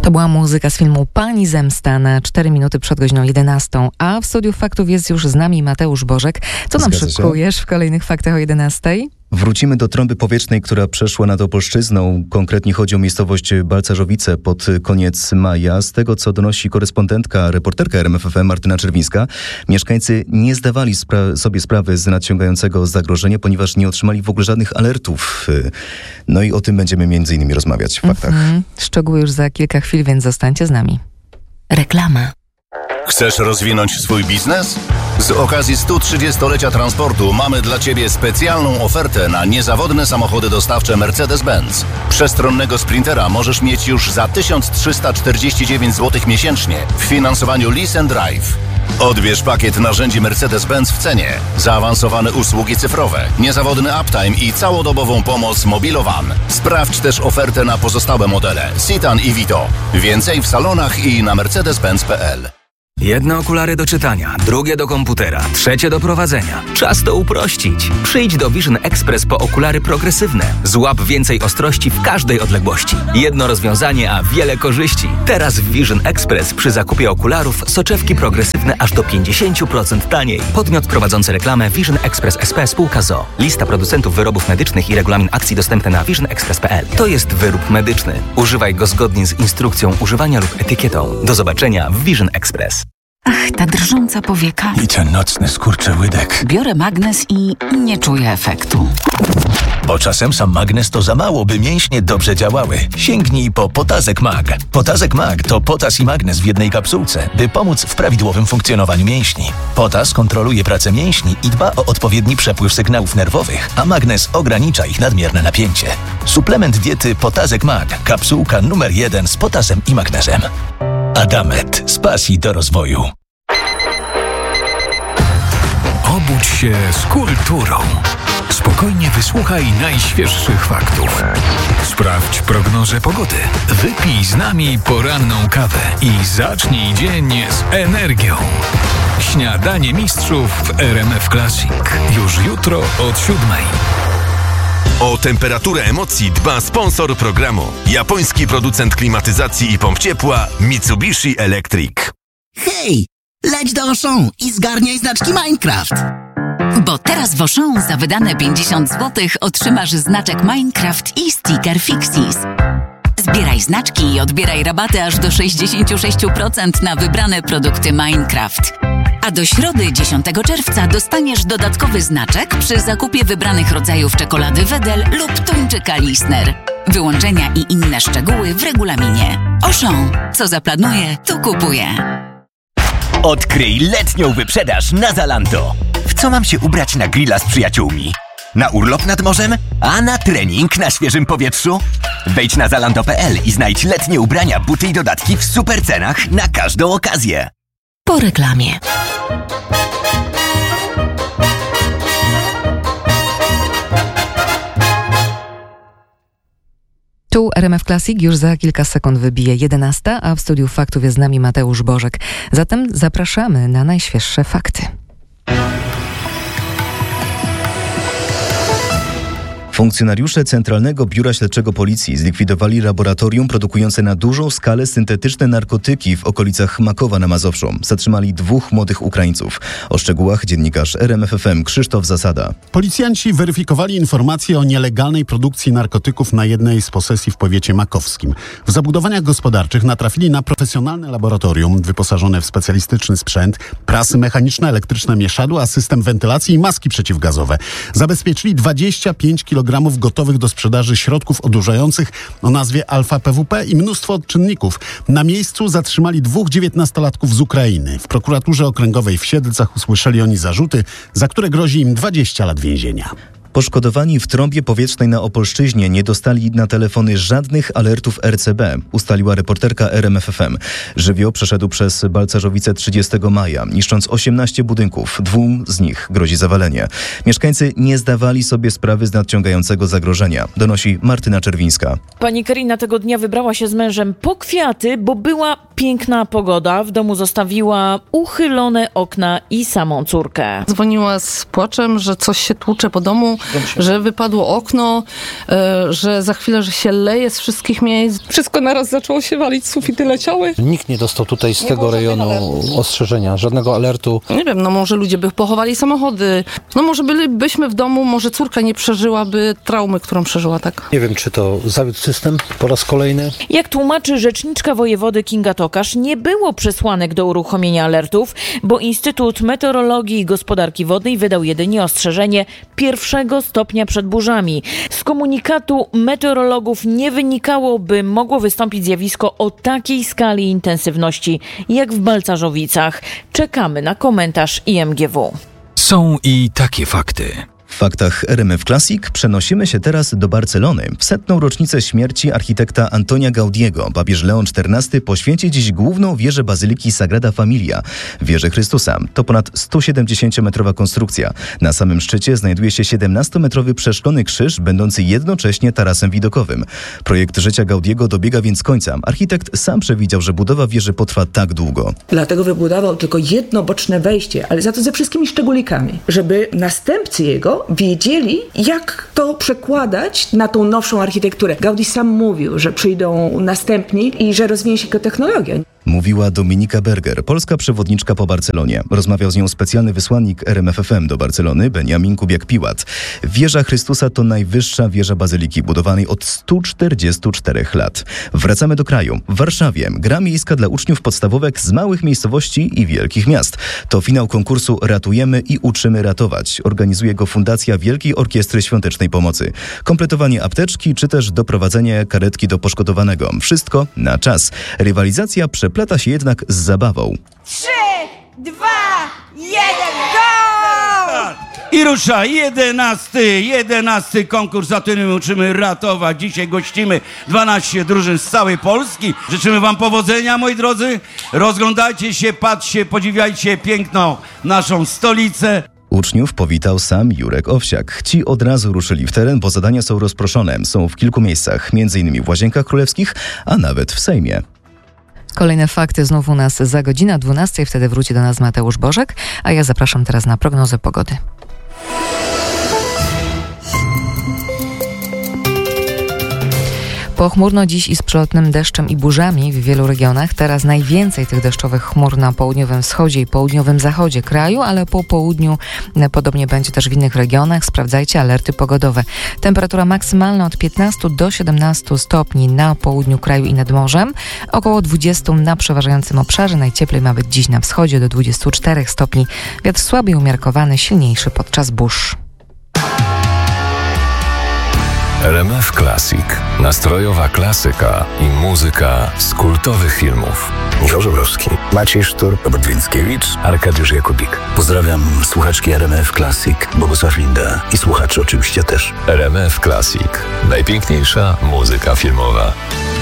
To była muzyka z filmu Pani Zemsta na 4 minuty przed godziną 11, a w studiu faktów jest już z nami Mateusz Bożek. Co nam szykujesz w kolejnych faktach o 11? Wrócimy do trąby powietrznej, która przeszła nad Opolszczyzną. Konkretnie chodzi o miejscowość Balcarzowice pod koniec maja. Z tego, co donosi reporterka RMF FM Martyna Czerwińska, mieszkańcy nie zdawali sobie sprawy z nadciągającego zagrożenia, ponieważ nie otrzymali w ogóle żadnych alertów. No i o tym będziemy między innymi rozmawiać w faktach. Szczegóły już za kilka chwil, więc zostańcie z nami. Reklama. Chcesz rozwinąć swój biznes? Z okazji 130-lecia transportu mamy dla Ciebie specjalną ofertę na niezawodne samochody dostawcze Mercedes-Benz. Przestronnego Sprintera możesz mieć już za 1349 zł miesięcznie w finansowaniu Lease and Drive. Odbierz pakiet narzędzi Mercedes-Benz w cenie, zaawansowane usługi cyfrowe, niezawodny uptime i całodobową pomoc Mobilowan. Sprawdź też ofertę na pozostałe modele Citan i Vito. Więcej w salonach i na mercedes-benz.pl. Jedne okulary do czytania, drugie do komputera, trzecie do prowadzenia. Czas to uprościć. Przyjdź do Vision Express po okulary progresywne. Złap więcej ostrości w każdej odległości. Jedno rozwiązanie, a wiele korzyści. Teraz w Vision Express przy zakupie okularów soczewki progresywne aż do 50% taniej. Podmiot prowadzący reklamę Vision Express SP spółka ZOO. Lista producentów wyrobów medycznych i regulamin akcji dostępny na visionexpress.pl. To jest wyrób medyczny. Używaj go zgodnie z instrukcją używania lub etykietą. Do zobaczenia w Vision Express. Ach, ta drżąca powieka. I ten nocny skurczyłydek. Biorę magnes i nie czuję efektu. Bo czasem sam magnes to za mało, by mięśnie dobrze działały. Sięgnij po Potazek Mag. Potazek Mag to potas i magnes w jednej kapsułce, by pomóc w prawidłowym funkcjonowaniu mięśni. Potas kontroluje pracę mięśni i dba o odpowiedni przepływ sygnałów nerwowych, a magnes ogranicza ich nadmierne napięcie. Suplement diety Potazek Mag. Kapsułka numer 1 z potasem i magnezem. Adamet. Z pasji do rozwoju. Obudź się z kulturą. Spokojnie wysłuchaj najświeższych faktów. Sprawdź prognozę pogody. Wypij z nami poranną kawę i zacznij dzień z energią. Śniadanie mistrzów w RMF Classic. Już jutro od 7:00. O temperaturę emocji dba sponsor programu. Japoński producent klimatyzacji i pomp ciepła Mitsubishi Electric. Hej! Leć do Auchan i zgarniaj znaczki Minecraft! Bo teraz w Auchan za wydane 50 zł otrzymasz znaczek Minecraft i sticker Fixis. Zbieraj znaczki i odbieraj rabaty aż do 66% na wybrane produkty Minecraft. A do środy 10 czerwca dostaniesz dodatkowy znaczek przy zakupie wybranych rodzajów czekolady Wedel lub tuńczyka Lisner. Wyłączenia i inne szczegóły w regulaminie. Auchan. Co zaplanuje, to kupuje. Odkryj letnią wyprzedaż na Zalando. W co mam się ubrać na grilla z przyjaciółmi? Na urlop nad morzem? A na trening na świeżym powietrzu? Wejdź na zalando.pl i znajdź letnie ubrania, buty i dodatki w super cenach na każdą okazję. Po reklamie. Tu RMF Classic już za kilka sekund wybije 11, a w studiu faktów jest z nami Mateusz Bożek. Zatem zapraszamy na najświeższe fakty. Funkcjonariusze Centralnego Biura Śledczego Policji zlikwidowali laboratorium produkujące na dużą skalę syntetyczne narkotyki w okolicach Makowa na Mazowszu. Zatrzymali 2 młodych Ukraińców. O szczegółach dziennikarz RMF FM Krzysztof Zasada. Policjanci weryfikowali informacje o nielegalnej produkcji narkotyków na jednej z posesji w powiecie makowskim. W zabudowaniach gospodarczych natrafili na profesjonalne laboratorium wyposażone w specjalistyczny sprzęt, prasy mechaniczne, elektryczne mieszadła, system wentylacji i maski przeciwgazowe. Zabezpieczyli 25 kg gotowych do sprzedaży środków odurzających o nazwie alfa-PWP i mnóstwo odczynników. Na miejscu zatrzymali 2 19-latków z Ukrainy. W prokuraturze okręgowej w Siedlcach usłyszeli oni zarzuty, za które grozi im 20 lat więzienia. Poszkodowani w trąbie powietrznej na Opolszczyźnie nie dostali na telefony żadnych alertów RCB, ustaliła reporterka RMF FM. Żywioł przeszedł przez Balcarzowice 30 maja, niszcząc 18 budynków. 2 z nich grozi zawalenie. Mieszkańcy nie zdawali sobie sprawy z nadciągającego zagrożenia, donosi Martyna Czerwińska. Pani Karina tego dnia wybrała się z mężem po kwiaty, bo była piękna pogoda w domu zostawiła uchylone okna i samą córkę. Dzwoniła z płaczem, że coś się tłucze po domu, że wypadło okno, że za chwilę, że się leje z wszystkich miejsc. Wszystko naraz zaczęło się walić, sufity leciały. Nikt nie dostał tutaj z tego rejonu ostrzeżenia, żadnego alertu. Nie wiem, może ludzie by pochowali samochody, może bylibyśmy w domu, może córka nie przeżyłaby traumy, którą przeżyła, tak? Nie wiem, czy to zawiódł system po raz kolejny. Jak tłumaczy rzeczniczka wojewody Kinga Tokarz, nie było przesłanek do uruchomienia alertów, bo Instytut Meteorologii i Gospodarki Wodnej wydał jedynie ostrzeżenie 1. stopnia przed burzami. Z komunikatu meteorologów nie wynikało, by mogło wystąpić zjawisko o takiej skali i intensywności jak w Balcarzowicach. Czekamy na komentarz IMGW. Są i takie fakty. W faktach RMF Classic przenosimy się teraz do Barcelony. W 100. rocznicę śmierci architekta Antonia Gaudiego papież Leon XIV poświęci dziś główną wieżę Bazyliki Sagrada Familia, wieżę Chrystusa. To ponad 170-metrowa konstrukcja. Na samym szczycie znajduje się 17-metrowy przeszklony krzyż, będący jednocześnie tarasem widokowym. Projekt życia Gaudiego dobiega więc końca. Architekt sam przewidział, że budowa wieży potrwa tak długo. Dlatego wybudował tylko jedno boczne wejście, ale za to ze wszystkimi szczególikami, żeby następcy jego wiedzieli, jak to przekładać na tą nowszą architekturę. Gaudí sam mówił, że przyjdą następni i że rozwinie się technologia. Mówiła Dominika Berger, polska przewodniczka po Barcelonie. Rozmawiał z nią specjalny wysłannik RMFFM do Barcelony, Benjamin Kubiak-Piłat. Wieża Chrystusa to najwyższa wieża bazyliki, budowanej od 144 lat. Wracamy do kraju. W Warszawie gra miejska dla uczniów podstawówek z małych miejscowości i wielkich miast. To finał konkursu Ratujemy i uczymy ratować. Organizuje go Fundacja Wielkiej Orkiestry Świątecznej Pomocy. Kompletowanie apteczki czy też doprowadzenie karetki do poszkodowanego. Wszystko na czas. Rywalizacja przeplata się jednak z zabawą. 3, 2, 1, go! I rusza 11 konkurs, za którym uczymy ratować. Dzisiaj gościmy 12 drużyn z całej Polski. Życzymy wam powodzenia, moi drodzy. Rozglądajcie się, patrzcie, podziwiajcie piękną naszą stolicę. Uczniów powitał sam Jurek Owsiak. Ci od razu ruszyli w teren, bo zadania są rozproszone. Są w kilku miejscach, m.in. w Łazienkach Królewskich, a nawet w Sejmie. Kolejne fakty znów u nas za godzinę 12. Wtedy wróci do nas Mateusz Bożek, a ja zapraszam teraz na prognozę pogody. Pochmurno dziś i z przelotnym deszczem i burzami w wielu regionach. Teraz najwięcej tych deszczowych chmur na południowym wschodzie i południowym zachodzie kraju, ale po południu podobnie będzie też w innych regionach. Sprawdzajcie alerty pogodowe. Temperatura maksymalna od 15 do 17 stopni na południu kraju i nad morzem. Około 20 na przeważającym obszarze. Najcieplej ma być dziś na wschodzie do 24 stopni. Wiatr słaby i umiarkowany, silniejszy podczas burz. RMF Classic. Nastrojowa klasyka i muzyka z kultowych filmów. Michał Żebrowski, Maciej Sztur, Robert Więckiewicz, Arkadiusz Jakubik. Pozdrawiam słuchaczki RMF Classic, Bogusław Linda i słuchaczy oczywiście też. RMF Classic. Najpiękniejsza muzyka filmowa.